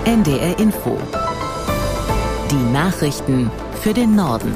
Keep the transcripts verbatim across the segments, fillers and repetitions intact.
N D R Info. Die Nachrichten für den Norden.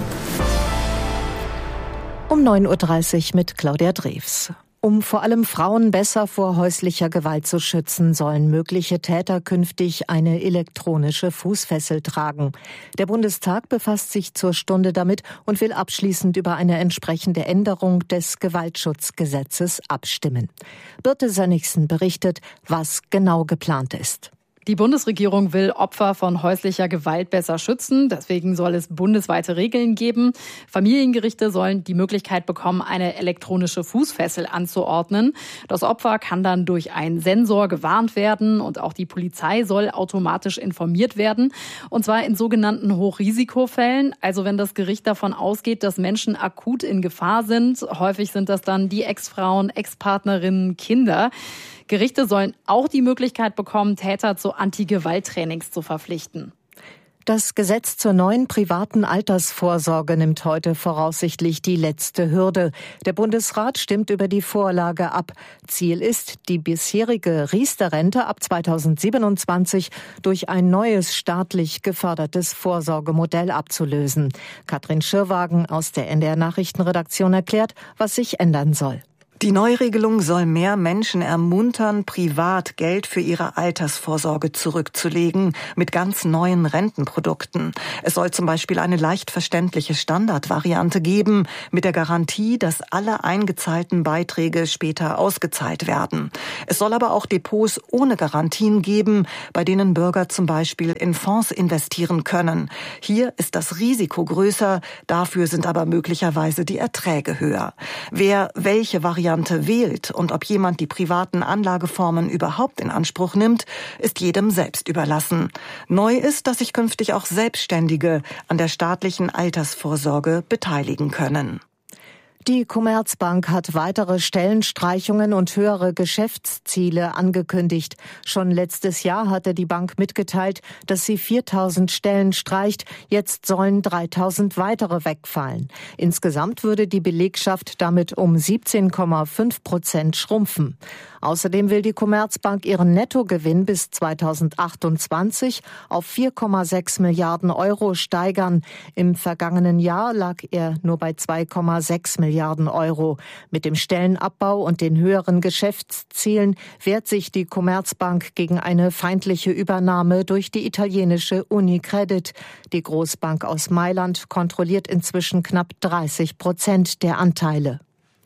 Um neun Uhr dreißig mit Claudia Drews. Um vor allem Frauen besser vor häuslicher Gewalt zu schützen, sollen mögliche Täter künftig eine elektronische Fußfessel tragen. Der Bundestag befasst sich zur Stunde damit und will abschließend über eine entsprechende Änderung des Gewaltschutzgesetzes abstimmen. Birte Sönnigsen berichtet, was genau geplant ist. Die Bundesregierung will Opfer von häuslicher Gewalt besser schützen. Deswegen soll es bundesweite Regeln geben. Familiengerichte sollen die Möglichkeit bekommen, eine elektronische Fußfessel anzuordnen. Das Opfer kann dann durch einen Sensor gewarnt werden und auch die Polizei soll automatisch informiert werden. Und zwar in sogenannten Hochrisikofällen. Also wenn das Gericht davon ausgeht, dass Menschen akut in Gefahr sind. Häufig sind das dann die Ex-Frauen, Ex-Partnerinnen, Kinder. Gerichte sollen auch die Möglichkeit bekommen, Täter zu Anti-Gewalt-Trainings zu verpflichten. Das Gesetz zur neuen privaten Altersvorsorge nimmt heute voraussichtlich die letzte Hürde. Der Bundesrat stimmt über die Vorlage ab. Ziel ist, die bisherige Riester-Rente ab zweitausendsiebenundzwanzig durch ein neues staatlich gefördertes Vorsorgemodell abzulösen. Katrin Schirrwagen aus der N D R-Nachrichtenredaktion erklärt, was sich ändern soll. Die Neuregelung soll mehr Menschen ermuntern, privat Geld für ihre Altersvorsorge zurückzulegen, mit ganz neuen Rentenprodukten. Es soll zum Beispiel eine leicht verständliche Standardvariante geben, mit der Garantie, dass alle eingezahlten Beiträge später ausgezahlt werden. Es soll aber auch Depots ohne Garantien geben, bei denen Bürger zum Beispiel in Fonds investieren können. Hier ist das Risiko größer, dafür sind aber möglicherweise die Erträge höher. Wer welche Variante wählt und ob jemand die privaten Anlageformen überhaupt in Anspruch nimmt, ist jedem selbst überlassen. Neu ist, dass sich künftig auch Selbstständige an der staatlichen Altersvorsorge beteiligen können. Die Commerzbank hat weitere Stellenstreichungen und höhere Geschäftsziele angekündigt. Schon letztes Jahr hatte die Bank mitgeteilt, dass sie viertausend Stellen streicht. Jetzt sollen dreitausend weitere wegfallen. Insgesamt würde die Belegschaft damit um siebzehn Komma fünf Prozent schrumpfen. Außerdem will die Commerzbank ihren Nettogewinn bis zweitausendachtundzwanzig auf vier Komma sechs Milliarden Euro steigern. Im vergangenen Jahr lag er nur bei zwei Komma sechs Milliarden Euro. Mit dem Stellenabbau und den höheren Geschäftszielen wehrt sich die Commerzbank gegen eine feindliche Übernahme durch die italienische Unicredit. Die Großbank aus Mailand kontrolliert inzwischen knapp dreißig Prozent der Anteile.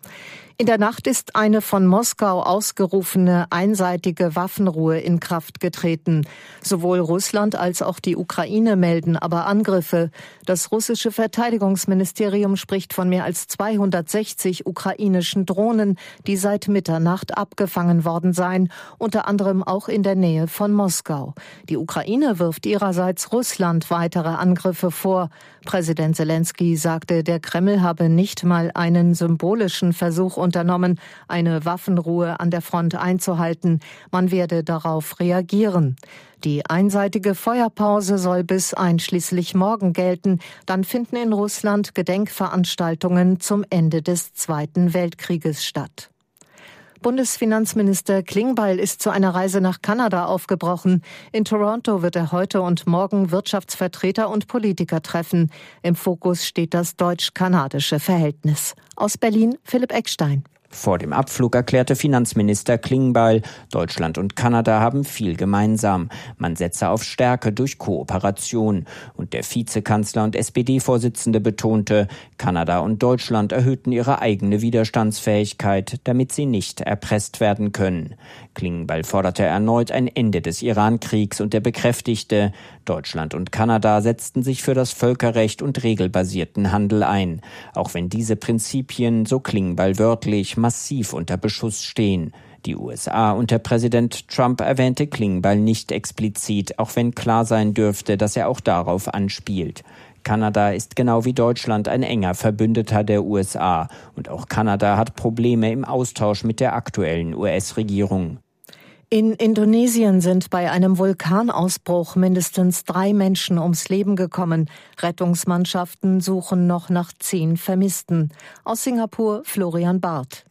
In der Nacht ist eine von Moskau ausgerufene einseitige Waffenruhe in Kraft getreten. Sowohl Russland als auch die Ukraine melden aber Angriffe. Das russische Verteidigungsministerium spricht von mehr als zweihundertsechzig ukrainischen Drohnen, die seit Mitternacht abgefangen worden seien, unter anderem auch in der Nähe von Moskau. Die Ukraine wirft ihrerseits Russland weitere Angriffe vor. Präsident Selenskyj sagte, der Kreml habe nicht mal einen symbolischen Versuch unternommen, eine Waffenruhe an der Front einzuhalten. Man werde darauf reagieren. Die einseitige Feuerpause soll bis einschließlich morgen gelten. Dann finden in Russland Gedenkveranstaltungen zum Ende des Zweiten Weltkrieges statt. Bundesfinanzminister Klingbeil ist zu einer Reise nach Kanada aufgebrochen. In Toronto wird er heute und morgen Wirtschaftsvertreter und Politiker treffen. Im Fokus steht das deutsch-kanadische Verhältnis. Aus Berlin Philipp Eckstein. Vor dem Abflug erklärte Finanzminister Klingbeil, Deutschland und Kanada haben viel gemeinsam. Man setze auf Stärke durch Kooperation. Und der Vizekanzler und S P D-Vorsitzende betonte, Kanada und Deutschland erhöhten ihre eigene Widerstandsfähigkeit, damit sie nicht erpresst werden können. Klingbeil forderte erneut ein Ende des Iran-Kriegs und er bekräftigte, Deutschland und Kanada setzten sich für das Völkerrecht und regelbasierten Handel ein. Auch wenn diese Prinzipien, so Klingbeil wörtlich, massiv unter Beschuss stehen. Die U S A unter Präsident Trump erwähnte Klingbeil nicht explizit, auch wenn klar sein dürfte, dass er auch darauf anspielt. Kanada ist genau wie Deutschland ein enger Verbündeter der U S A und auch Kanada hat Probleme im Austausch mit der aktuellen U S-Regierung. In Indonesien sind bei einem Vulkanausbruch mindestens drei Menschen ums Leben gekommen. Rettungsmannschaften suchen noch nach zehn Vermissten. Aus Singapur Florian Barth.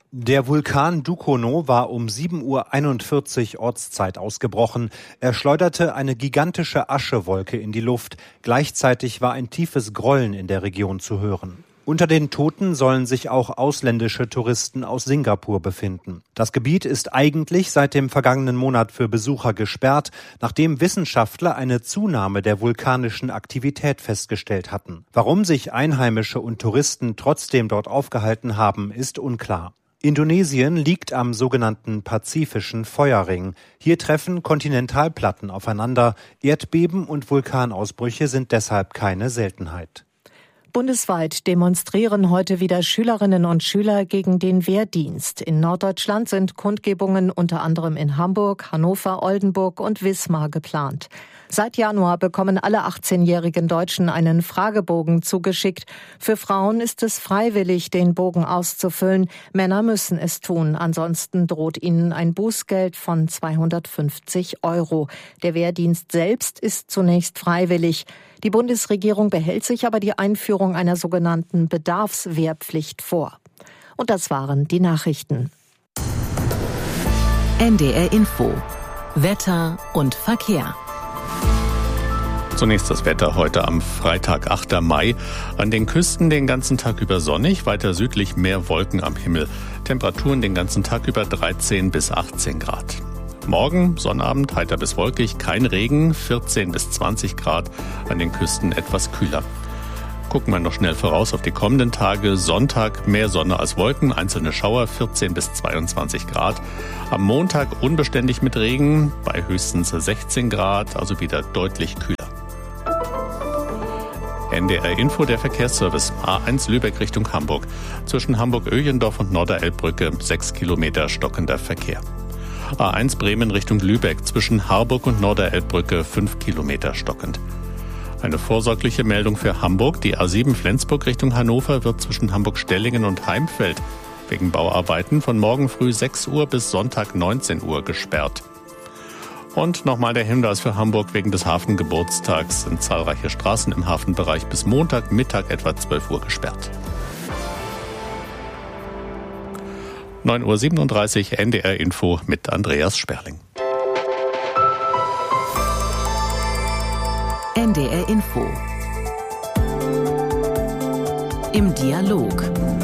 Der Vulkan Dukono war um sieben Uhr einundvierzig Ortszeit ausgebrochen. Er schleuderte eine gigantische Aschewolke in die Luft. Gleichzeitig war ein tiefes Grollen in der Region zu hören. Unter den Toten sollen sich auch ausländische Touristen aus Singapur befinden. Das Gebiet ist eigentlich seit dem vergangenen Monat für Besucher gesperrt, nachdem Wissenschaftler eine Zunahme der vulkanischen Aktivität festgestellt hatten. Warum sich Einheimische und Touristen trotzdem dort aufgehalten haben, ist unklar. Indonesien liegt am sogenannten Pazifischen Feuerring. Hier treffen Kontinentalplatten aufeinander. Erdbeben und Vulkanausbrüche sind deshalb keine Seltenheit. Bundesweit demonstrieren heute wieder Schülerinnen und Schüler gegen den Wehrdienst. In Norddeutschland sind Kundgebungen unter anderem in Hamburg, Hannover, Oldenburg und Wismar geplant. Seit Januar bekommen alle achtzehnjährigen Deutschen einen Fragebogen zugeschickt. Für Frauen ist es freiwillig, den Bogen auszufüllen. Männer müssen es tun. Ansonsten droht ihnen ein Bußgeld von zweihundertfünfzig Euro. Der Wehrdienst selbst ist zunächst freiwillig. Die Bundesregierung behält sich aber die Einführung einer sogenannten Bedarfswehrpflicht vor. Und das waren die Nachrichten. N D R Info. Wetter und Verkehr. Zunächst das Wetter heute am Freitag, achter Mai. An den Küsten den ganzen Tag über sonnig, weiter südlich mehr Wolken am Himmel. Temperaturen den ganzen Tag über dreizehn bis achtzehn Grad. Morgen, Sonnabend, heiter bis wolkig, kein Regen, vierzehn bis zwanzig Grad, an den Küsten etwas kühler. Gucken wir noch schnell voraus auf die kommenden Tage. Sonntag mehr Sonne als Wolken, einzelne Schauer, vierzehn bis zweiundzwanzig Grad. Am Montag unbeständig mit Regen, bei höchstens sechzehn Grad, also wieder deutlich kühler. N D R Info, der Verkehrsservice. A eins Lübeck Richtung Hamburg. Zwischen Hamburg-Öhlendorf und Norderelbbrücke sechs Kilometer stockender Verkehr. A eins Bremen Richtung Lübeck. Zwischen Harburg und Norderelbbrücke fünf Kilometer stockend. Eine vorsorgliche Meldung für Hamburg. Die A sieben Flensburg Richtung Hannover wird zwischen Hamburg-Stellingen und Heimfeld wegen Bauarbeiten von morgen früh sechs Uhr bis Sonntag neunzehn Uhr gesperrt. Und nochmal der Hinweis für Hamburg: Wegen des Hafengeburtstags sind zahlreiche Straßen im Hafenbereich bis Montagmittag etwa zwölf Uhr gesperrt. neun Uhr siebenunddreißig, N D R Info mit Andreas Sperling. N D R Info. Im Dialog.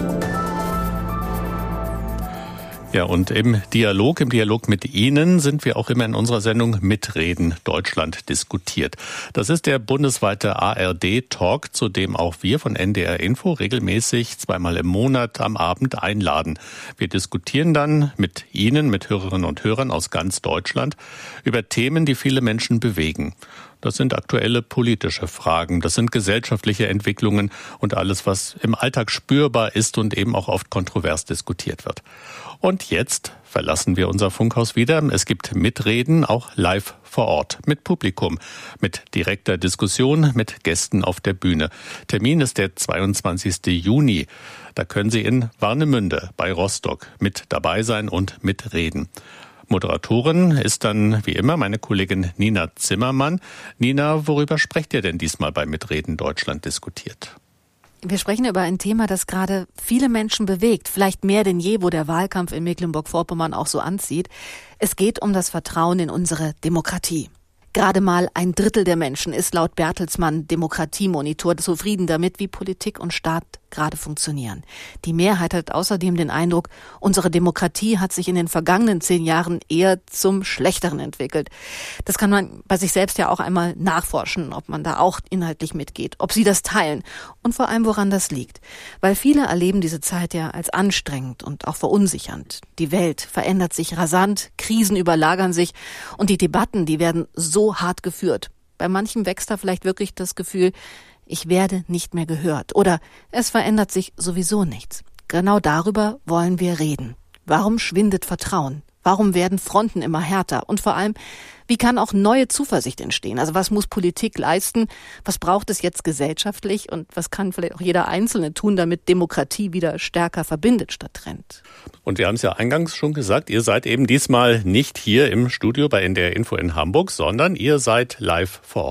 Ja, und im Dialog, im Dialog mit Ihnen sind wir auch immer in unserer Sendung Mitreden Deutschland diskutiert. Das ist der bundesweite A R D-Talk, zu dem auch wir von N D R Info regelmäßig zweimal im Monat am Abend einladen. Wir diskutieren dann mit Ihnen, mit Hörerinnen und Hörern aus ganz Deutschland über Themen, die viele Menschen bewegen. Das sind aktuelle politische Fragen, das sind gesellschaftliche Entwicklungen und alles, was im Alltag spürbar ist und eben auch oft kontrovers diskutiert wird. Und jetzt verlassen wir unser Funkhaus wieder. Es gibt Mitreden, auch live vor Ort, mit Publikum, mit direkter Diskussion, mit Gästen auf der Bühne. Termin ist der zweiundzwanzigsten Juni. Da können Sie in Warnemünde bei Rostock mit dabei sein und mitreden. Moderatorin ist dann wie immer meine Kollegin Nina Zimmermann. Nina, worüber sprecht ihr denn diesmal bei Mitreden Deutschland diskutiert? Wir sprechen über ein Thema, das gerade viele Menschen bewegt, vielleicht mehr denn je, wo der Wahlkampf in Mecklenburg-Vorpommern auch so anzieht. Es geht um das Vertrauen in unsere Demokratie. Gerade mal ein Drittel der Menschen ist laut Bertelsmann Demokratiemonitor zufrieden damit, wie Politik und Staat gerade funktionieren. Die Mehrheit hat außerdem den Eindruck, unsere Demokratie hat sich in den vergangenen zehn Jahren eher zum Schlechteren entwickelt. Das kann man bei sich selbst ja auch einmal nachforschen, ob man da auch inhaltlich mitgeht, ob sie das teilen und vor allem, woran das liegt. Weil viele erleben diese Zeit ja als anstrengend und auch verunsichernd. Die Welt verändert sich rasant, Krisen überlagern sich und die Debatten, die werden so hart geführt. Bei manchen wächst da vielleicht wirklich das Gefühl, ich werde nicht mehr gehört oder es verändert sich sowieso nichts. Genau darüber wollen wir reden. Warum schwindet Vertrauen? Warum werden Fronten immer härter? Und vor allem, wie kann auch neue Zuversicht entstehen? Also was muss Politik leisten? Was braucht es jetzt gesellschaftlich? Und was kann vielleicht auch jeder Einzelne tun, damit Demokratie wieder stärker verbindet statt trennt? Und wir haben es ja eingangs schon gesagt, ihr seid eben diesmal nicht hier im Studio bei N D R Info in Hamburg, sondern ihr seid live vor Ort.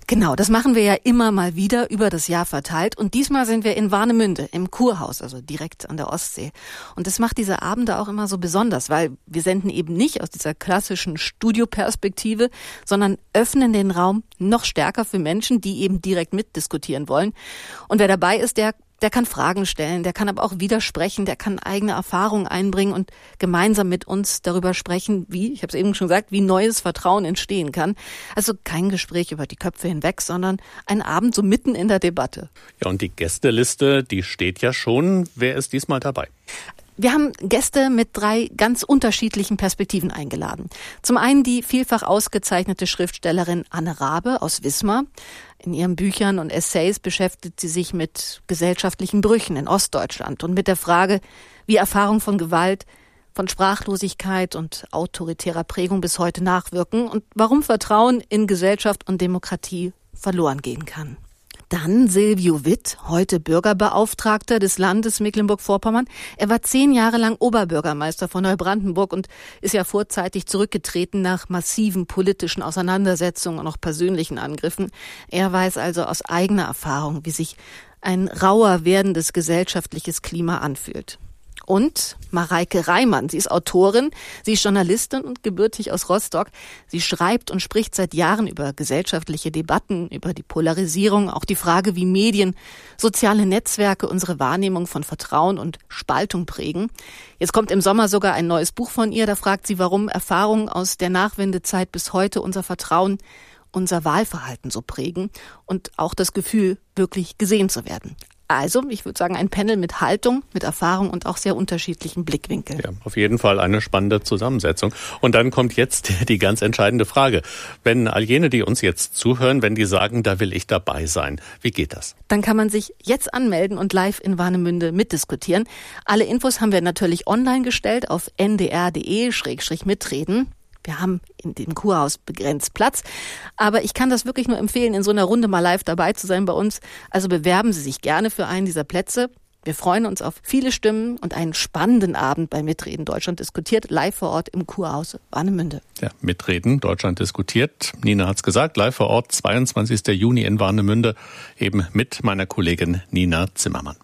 Genau, das machen wir ja immer mal wieder über das Jahr verteilt. Und diesmal sind wir in Warnemünde im Kurhaus, also direkt an der Ostsee. Und das macht diese Abende auch immer so besonders, weil wir senden eben nicht aus dieser klassischen Studioperspektive, sondern öffnen den Raum noch stärker für Menschen, die eben direkt mitdiskutieren wollen. Und wer dabei ist, der Der kann Fragen stellen, der kann aber auch widersprechen, der kann eigene Erfahrungen einbringen und gemeinsam mit uns darüber sprechen, wie, ich habe es eben schon gesagt, wie neues Vertrauen entstehen kann. Also kein Gespräch über die Köpfe hinweg, sondern ein Abend so mitten in der Debatte. Ja, und die Gästeliste, die steht ja schon. Wer ist diesmal dabei? Wir haben Gäste mit drei ganz unterschiedlichen Perspektiven eingeladen. Zum einen die vielfach ausgezeichnete Schriftstellerin Anne Rabe aus Wismar. In ihren Büchern und Essays beschäftigt sie sich mit gesellschaftlichen Brüchen in Ostdeutschland und mit der Frage, wie Erfahrung von Gewalt, von Sprachlosigkeit und autoritärer Prägung bis heute nachwirken und warum Vertrauen in Gesellschaft und Demokratie verloren gehen kann. Dann Silvio Witt, heute Bürgerbeauftragter des Landes Mecklenburg-Vorpommern. Er war zehn Jahre lang Oberbürgermeister von Neubrandenburg und ist ja vorzeitig zurückgetreten nach massiven politischen Auseinandersetzungen und auch persönlichen Angriffen. Er weiß also aus eigener Erfahrung, wie sich ein rauer werdendes gesellschaftliches Klima anfühlt. Und Mareike Reimann, sie ist Autorin, sie ist Journalistin und gebürtig aus Rostock. Sie schreibt und spricht seit Jahren über gesellschaftliche Debatten, über die Polarisierung, auch die Frage, wie Medien, soziale Netzwerke unsere Wahrnehmung von Vertrauen und Spaltung prägen. Jetzt kommt im Sommer sogar ein neues Buch von ihr, da fragt sie, warum Erfahrungen aus der Nachwendezeit bis heute unser Vertrauen, unser Wahlverhalten so prägen und auch das Gefühl, wirklich gesehen zu werden. Also, ich würde sagen, ein Panel mit Haltung, mit Erfahrung und auch sehr unterschiedlichen Blickwinkeln. Ja, auf jeden Fall eine spannende Zusammensetzung. Und dann kommt jetzt die ganz entscheidende Frage. Wenn all jene, die uns jetzt zuhören, wenn die sagen, da will ich dabei sein, wie geht das? Dann kann man sich jetzt anmelden und live in Warnemünde mitdiskutieren. Alle Infos haben wir natürlich online gestellt auf n d r punkt d e Schrägstrich mitreden. Wir haben in dem Kurhaus begrenzt Platz, aber ich kann das wirklich nur empfehlen, in so einer Runde mal live dabei zu sein bei uns. Also bewerben Sie sich gerne für einen dieser Plätze. Wir freuen uns auf viele Stimmen und einen spannenden Abend bei Mitreden Deutschland diskutiert, live vor Ort im Kurhaus Warnemünde. Ja, Mitreden Deutschland diskutiert. Nina hat's gesagt, live vor Ort, zweiundzwanzigster Juni in Warnemünde, eben mit meiner Kollegin Nina Zimmermann.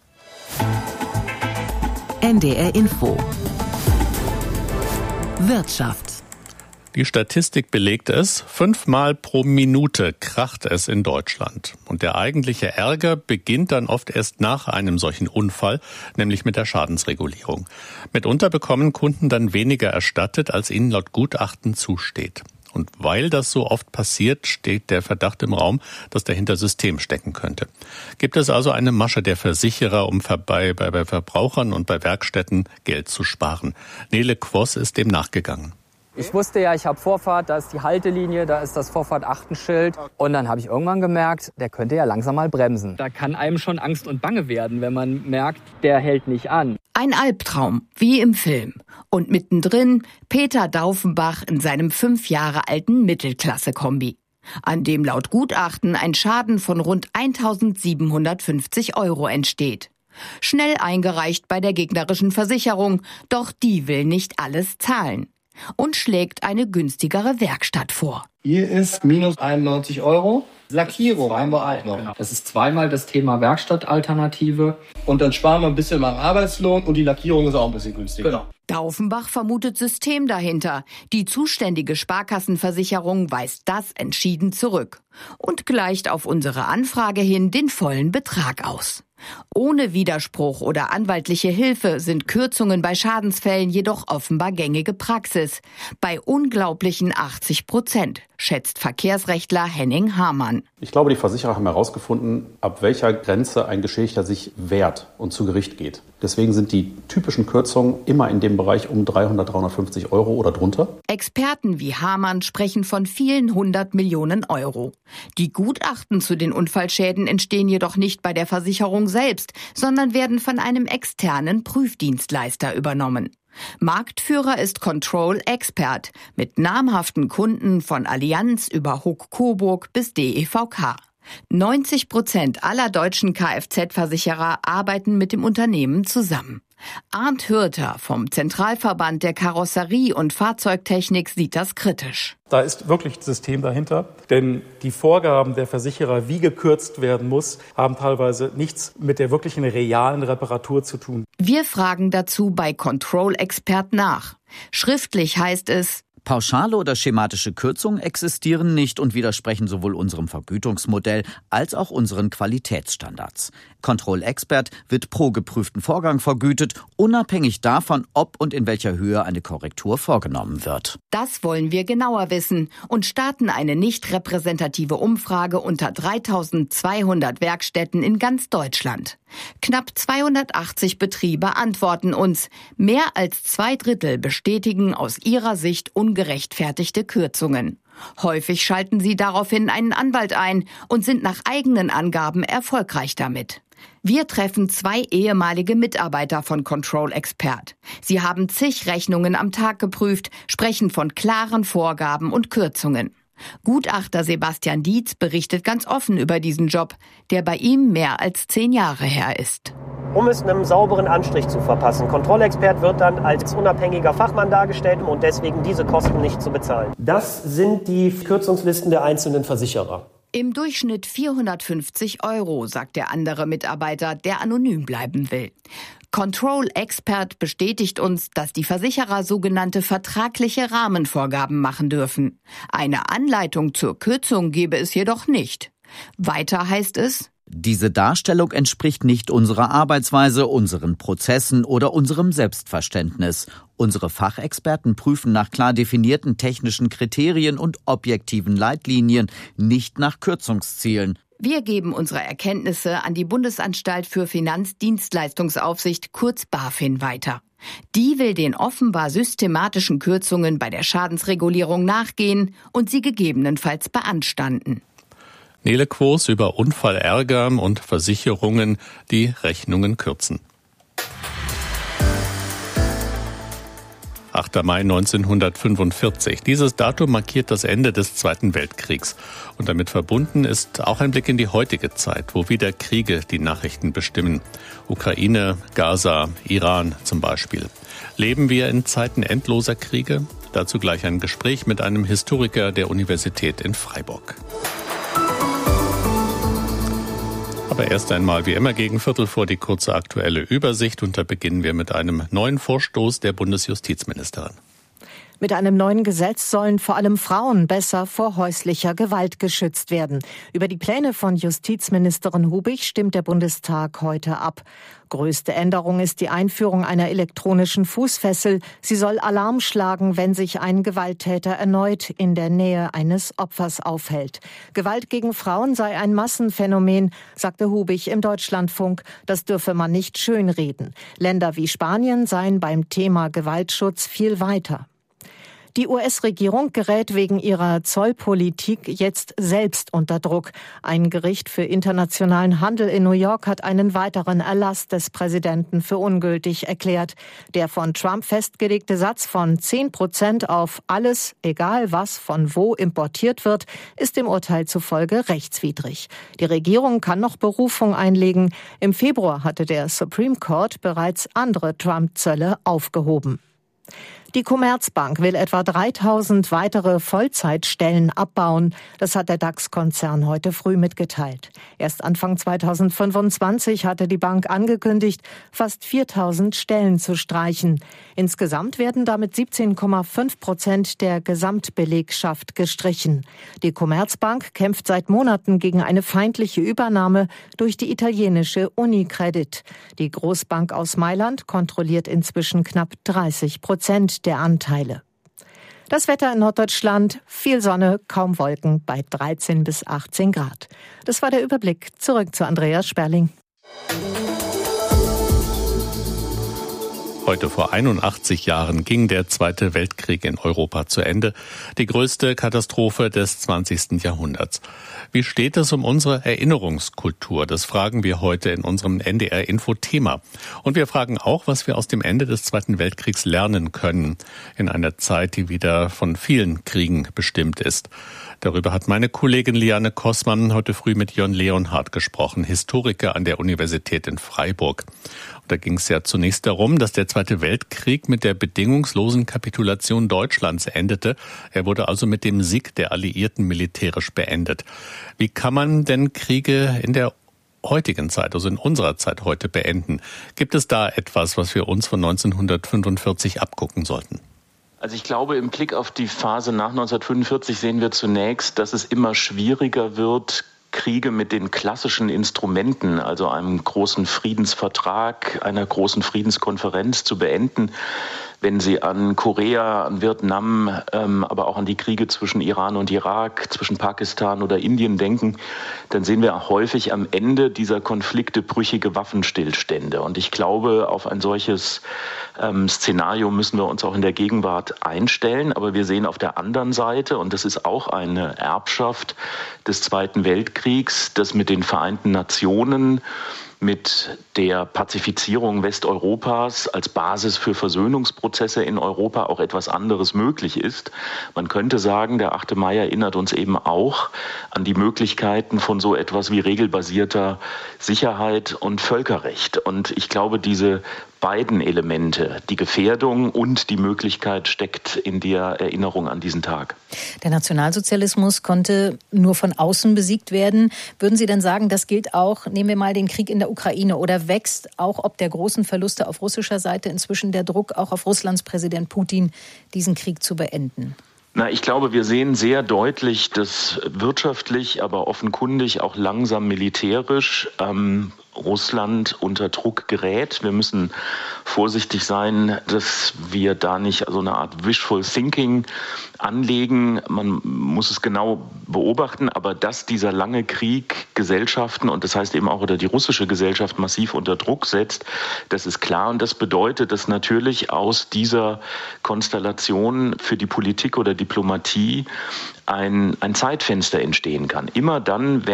N D R Info. Wirtschaft. Die Statistik belegt es, fünfmal pro Minute kracht es in Deutschland. Und der eigentliche Ärger beginnt dann oft erst nach einem solchen Unfall, nämlich mit der Schadensregulierung. Mitunter bekommen Kunden dann weniger erstattet, als ihnen laut Gutachten zusteht. Und weil das so oft passiert, steht der Verdacht im Raum, dass dahinter System stecken könnte. Gibt es also eine Masche der Versicherer, um bei, bei, bei Verbrauchern und bei Werkstätten Geld zu sparen? Nele Quoss ist dem nachgegangen. Ich wusste ja, ich habe Vorfahrt, da ist die Haltelinie, da ist das Vorfahrt-Achtenschild. Und dann habe ich irgendwann gemerkt, der könnte ja langsam mal bremsen. Da kann einem schon Angst und Bange werden, wenn man merkt, der hält nicht an. Ein Albtraum, wie im Film. Und mittendrin Peter Daufenbach in seinem fünf Jahre alten Mittelklasse-Kombi, an dem laut Gutachten ein Schaden von rund eintausendsiebenhundertfünfzig Euro entsteht. Schnell eingereicht bei der gegnerischen Versicherung, doch die will nicht alles zahlen und schlägt eine günstigere Werkstatt vor. Hier ist minus einundneunzig Euro. Lackierung haben wir auch noch. Das ist zweimal das Thema Werkstattalternative. Und dann sparen wir ein bisschen beim Arbeitslohn und die Lackierung ist auch ein bisschen günstiger. Genau. Daufenbach vermutet System dahinter. Die zuständige Sparkassenversicherung weist das entschieden zurück und gleicht auf unsere Anfrage hin den vollen Betrag aus. Ohne Widerspruch oder anwaltliche Hilfe sind Kürzungen bei Schadensfällen jedoch offenbar gängige Praxis. Bei unglaublichen achtzig Prozent, schätzt Verkehrsrechtler Henning Hamann. Ich glaube, die Versicherer haben herausgefunden, ab welcher Grenze ein Geschädigter sich wehrt und zu Gericht geht. Deswegen sind die typischen Kürzungen immer in dem Bereich um dreihundert, dreihundertfünfzig Euro oder drunter. Experten wie Hamann sprechen von vielen hundert Millionen Euro. Die Gutachten zu den Unfallschäden entstehen jedoch nicht bei der Versicherung selbst, sondern werden von einem externen Prüfdienstleister übernommen. Marktführer ist Control Expert mit namhaften Kunden von Allianz über Huck Coburg bis D E V K. neunzig Prozent aller deutschen Kfz-Versicherer arbeiten mit dem Unternehmen zusammen. Arndt Hürter vom Zentralverband der Karosserie- und Fahrzeugtechnik sieht das kritisch. Da ist wirklich ein System dahinter, denn die Vorgaben der Versicherer, wie gekürzt werden muss, haben teilweise nichts mit der wirklichen realen Reparatur zu tun. Wir fragen dazu bei Control Expert nach. Schriftlich heißt es: Pauschale oder schematische Kürzungen existieren nicht und widersprechen sowohl unserem Vergütungsmodell als auch unseren Qualitätsstandards. Control Expert wird pro geprüften Vorgang vergütet, unabhängig davon, ob und in welcher Höhe eine Korrektur vorgenommen wird. Das wollen wir genauer wissen und starten eine nicht repräsentative Umfrage unter dreitausendzweihundert Werkstätten in ganz Deutschland. Knapp zweihundertachtzig Betriebe antworten uns. Mehr als zwei Drittel bestätigen aus ihrer Sicht ungerechtfertigte Kürzungen. Häufig schalten sie daraufhin einen Anwalt ein und sind nach eigenen Angaben erfolgreich damit. Wir treffen zwei ehemalige Mitarbeiter von Control Expert. Sie haben zig Rechnungen am Tag geprüft, sprechen von klaren Vorgaben und Kürzungen. Gutachter Sebastian Dietz berichtet ganz offen über diesen Job, der bei ihm mehr als zehn Jahre her ist. Um es einem sauberen Anstrich zu verpassen. Control Expert wird dann als unabhängiger Fachmann dargestellt und deswegen diese Kosten nicht zu bezahlen. Das sind die Kürzungslisten der einzelnen Versicherer. Im Durchschnitt vierhundertfünfzig Euro, sagt der andere Mitarbeiter, der anonym bleiben will. Control Expert bestätigt uns, dass die Versicherer sogenannte vertragliche Rahmenvorgaben machen dürfen. Eine Anleitung zur Kürzung gebe es jedoch nicht. Weiter heißt es: Diese Darstellung entspricht nicht unserer Arbeitsweise, unseren Prozessen oder unserem Selbstverständnis. Unsere Fachexperten prüfen nach klar definierten technischen Kriterien und objektiven Leitlinien, nicht nach Kürzungszielen. Wir geben unsere Erkenntnisse an die Bundesanstalt für Finanzdienstleistungsaufsicht, kurz BaFin, weiter. Die will den offenbar systematischen Kürzungen bei der Schadensregulierung nachgehen und sie gegebenenfalls beanstanden. Nele Quos über Unfallärger und Versicherungen, die Rechnungen kürzen. achter Mai neunzehnhundertfünfundvierzig. Dieses Datum markiert das Ende des Zweiten Weltkriegs. Und damit verbunden ist auch ein Blick in die heutige Zeit, wo wieder Kriege die Nachrichten bestimmen. Ukraine, Gaza, Iran zum Beispiel. Leben wir in Zeiten endloser Kriege? Dazu gleich ein Gespräch mit einem Historiker der Universität in Freiburg. Aber erst einmal wie immer gegen Viertel vor die kurze aktuelle Übersicht und da beginnen wir mit einem neuen Vorstoß der Bundesjustizministerin. Mit einem neuen Gesetz sollen vor allem Frauen besser vor häuslicher Gewalt geschützt werden. Über die Pläne von Justizministerin Hubig stimmt der Bundestag heute ab. Größte Änderung ist die Einführung einer elektronischen Fußfessel. Sie soll Alarm schlagen, wenn sich ein Gewalttäter erneut in der Nähe eines Opfers aufhält. Gewalt gegen Frauen sei ein Massenphänomen, sagte Hubig im Deutschlandfunk. Das dürfe man nicht schönreden. Länder wie Spanien seien beim Thema Gewaltschutz viel weiter. Die U S-Regierung gerät wegen ihrer Zollpolitik jetzt selbst unter Druck. Ein Gericht für internationalen Handel in New York hat einen weiteren Erlass des Präsidenten für ungültig erklärt. Der von Trump festgelegte Satz von zehn Prozent auf alles, egal was von wo importiert wird, ist dem Urteil zufolge rechtswidrig. Die Regierung kann noch Berufung einlegen. Im Februar hatte der Supreme Court bereits andere Trump-Zölle aufgehoben. Die Commerzbank will etwa dreitausend weitere Vollzeitstellen abbauen. Das hat der DAX-Konzern heute früh mitgeteilt. Erst Anfang zweitausendfünfundzwanzig hatte die Bank angekündigt, fast viertausend Stellen zu streichen. Insgesamt werden damit siebzehn Komma fünf Prozent der Gesamtbelegschaft gestrichen. Die Commerzbank kämpft seit Monaten gegen eine feindliche Übernahme durch die italienische Unicredit. Die Großbank aus Mailand kontrolliert inzwischen knapp dreißig Prozent der Anteile. Das Wetter in Norddeutschland, viel Sonne, kaum Wolken bei dreizehn bis achtzehn Grad. Das war der Überblick. Zurück zu Andreas Sperling. Heute vor einundachtzig Jahren ging der Zweite Weltkrieg in Europa zu Ende. Die größte Katastrophe des zwanzigsten Jahrhunderts. Wie steht es um unsere Erinnerungskultur? Das fragen wir heute in unserem N D R-Info-Thema. Und wir fragen auch, was wir aus dem Ende des Zweiten Weltkriegs lernen können. In einer Zeit, die wieder von vielen Kriegen bestimmt ist. Darüber hat meine Kollegin Liane Kossmann heute früh mit Jörn Leonhardt gesprochen, Historiker an der Universität in Freiburg. Und da ging es ja zunächst darum, dass der Zweite Weltkrieg mit der bedingungslosen Kapitulation Deutschlands endete. Er wurde also mit dem Sieg der Alliierten militärisch beendet. Wie kann man denn Kriege in der heutigen Zeit, also in unserer Zeit heute, beenden? Gibt es da etwas, was wir uns von neunzehnhundertfünfundvierzig abgucken sollten? Also ich glaube, im Blick auf die Phase nach neunzehnhundertfünfundvierzig sehen wir zunächst, dass es immer schwieriger wird, Kriege mit den klassischen Instrumenten, also einem großen Friedensvertrag, einer großen Friedenskonferenz zu beenden. Wenn Sie an Korea, an Vietnam, ähm, aber auch an die Kriege zwischen Iran und Irak, zwischen Pakistan oder Indien denken, dann sehen wir häufig am Ende dieser Konflikte brüchige Waffenstillstände. Und ich glaube, auf ein solches ähm, Szenario müssen wir uns auch in der Gegenwart einstellen. Aber wir sehen auf der anderen Seite, und das ist auch eine Erbschaft des Zweiten Weltkriegs, dass mit den Vereinten Nationen, mit der Pazifizierung Westeuropas als Basis für Versöhnungsprozesse in Europa auch etwas anderes möglich ist. Man könnte sagen, der achte Mai erinnert uns eben auch an die Möglichkeiten von so etwas wie regelbasierter Sicherheit und Völkerrecht. Und ich glaube, diese beiden Elemente, die Gefährdung und die Möglichkeit, steckt in der Erinnerung an diesen Tag. Der Nationalsozialismus konnte nur von außen besiegt werden. Würden Sie denn sagen, das gilt auch, nehmen wir mal den Krieg in der Ukraine, oder wächst auch ob der großen Verluste auf russischer Seite inzwischen der Druck auch auf Russlands Präsident Putin, diesen Krieg zu beenden? Na, ich glaube, wir sehen sehr deutlich, dass wirtschaftlich, aber offenkundig auch langsam militärisch ähm, Russland unter Druck gerät. Wir müssen vorsichtig sein, dass wir da nicht so eine Art Wishful Thinking anlegen. Man muss es genau beobachten, aber dass dieser lange Krieg Gesellschaften, und das heißt eben auch oder die russische Gesellschaft, massiv unter Druck setzt, das ist klar. Und das bedeutet, dass natürlich aus dieser Konstellation für die Politik oder Diplomatie ein, ein Zeitfenster entstehen kann. Immer dann, wenn